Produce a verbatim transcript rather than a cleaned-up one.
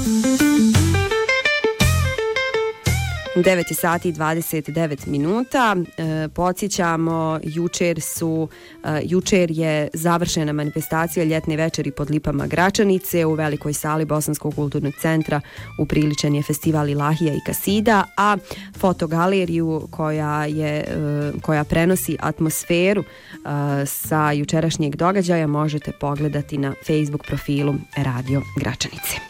devet sati i dvadeset devet minuta. E, podsjećamo, jučer su e, jučer je završena manifestacija ljetne večeri pod lipama Gračanice u velikoj sali Bosanskog kulturnog centra. Upriličen je festival Ilahija i Kasida, a fotogaleriju koja je e, koja prenosi atmosferu e, sa jučerašnjeg događaja možete pogledati na Facebook profilu Radio Gračanice.